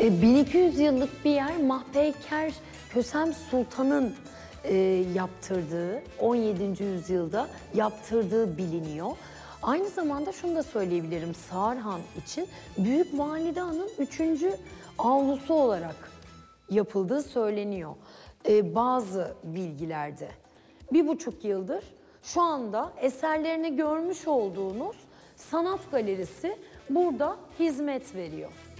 1200 yıllık bir yer Mahpeyker Kösem Sultan'ın yaptırdığı, 17. yüzyılda yaptırdığı biliniyor. Aynı zamanda şunu da söyleyebilirim, Sarhan için Büyük Valide Han'ın 3. avlusu olarak yapıldığı söyleniyor bazı bilgilerde. 1,5 yıldır şu anda eserlerini görmüş olduğunuz sanat galerisi burada hizmet veriyor.